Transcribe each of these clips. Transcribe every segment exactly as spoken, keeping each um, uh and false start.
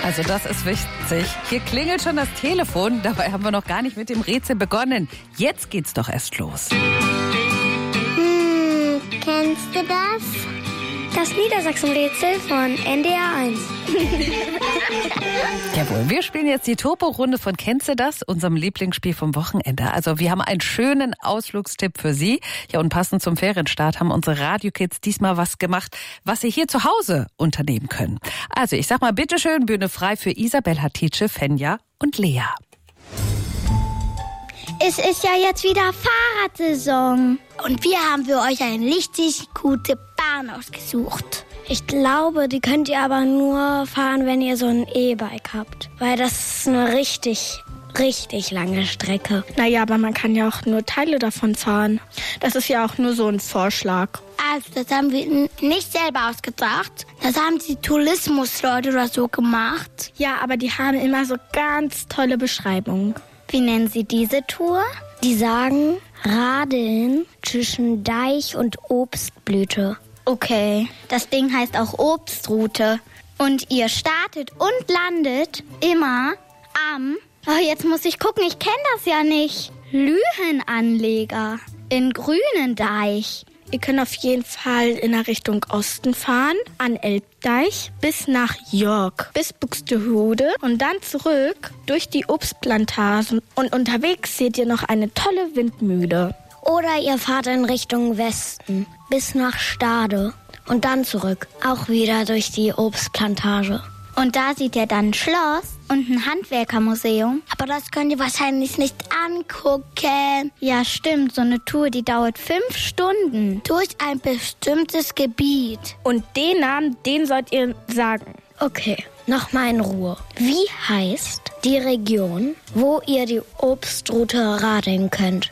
Also das ist wichtig. Hier klingelt schon das Telefon. Dabei haben wir noch gar nicht mit dem Rätsel begonnen. Jetzt geht's doch erst los. Hm, kennst du das? Das Niedersachsen-Rätsel von N D R eins. Jawohl, wir spielen jetzt die Turbo-Runde von Kennst du das? Unserem Lieblingsspiel vom Wochenende. Also wir haben einen schönen Ausflugstipp für Sie. Ja, und passend zum Ferienstart haben unsere Radio-Kids diesmal was gemacht, was Sie hier zu Hause unternehmen können. Also ich sag mal, bitteschön, Bühne frei für Isabel, Hatice, Fenja und Lea. Es ist ja jetzt wieder Fahrradsaison. Und wir haben für euch eine richtig gute Bahn ausgesucht. Ich glaube, die könnt ihr aber nur fahren, wenn ihr so ein E-Bike habt. Weil das ist eine richtig, richtig lange Strecke. Naja, aber man kann ja auch nur Teile davon fahren. Das ist ja auch nur so ein Vorschlag. Also, das haben wir nicht selber ausgedacht. Das haben die Tourismusleute oder so gemacht. Ja, aber die haben immer so ganz tolle Beschreibungen. Wie nennen Sie diese Tour? Die sagen Radeln zwischen Deich und Obstblüte. Okay, das Ding heißt auch Obstroute. Und ihr startet und landet immer am, oh, jetzt muss ich gucken, ich kenne das ja nicht, Lühenanleger in Grünendeich. Ihr könnt auf jeden Fall in der Richtung Osten fahren, an Elbdeich, bis nach York, bis Buxtehude und dann zurück durch die Obstplantagen. Und unterwegs seht ihr noch eine tolle Windmühle. Oder ihr fahrt in Richtung Westen, bis nach Stade und dann zurück, auch wieder durch die Obstplantage. Und da seht ihr dann ein Schloss und ein Handwerkermuseum. Aber das könnt ihr wahrscheinlich nicht angucken. Ja, stimmt. So eine Tour, die dauert fünf Stunden. Durch ein bestimmtes Gebiet. Und den Namen, den sollt ihr sagen. Okay, nochmal in Ruhe. Wie heißt die Region, wo ihr die Obstroute radeln könnt?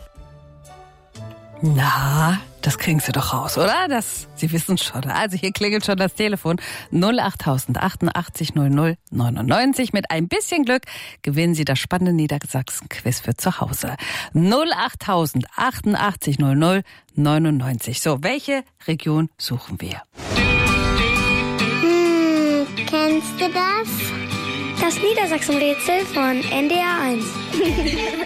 Na, das kriegen Sie doch raus, oder? Das, Sie wissen schon. Also hier klingelt schon das Telefon null acht null null achtundachtzig null null neunundneunzig. Mit ein bisschen Glück gewinnen Sie das spannende Niedersachsen-Quiz für zu Hause. null acht null null achtundachtzig null null neunundneunzig. So, welche Region suchen wir? Hm, kennst du das? Das Niedersachsen-Rätsel von N D R eins.